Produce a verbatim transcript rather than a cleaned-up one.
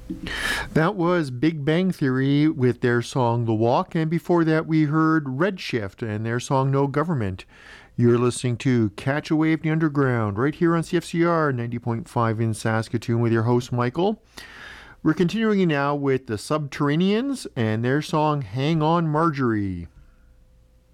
That was Big Bang Theory with their song The Walk, and before that we heard Redshift and their song No Government. You're listening to Catch a Wave in the Underground right here on C F C R ninety point five in Saskatoon with your host Michael. We're continuing now with the Subterraneans and their song Hang On Marjorie.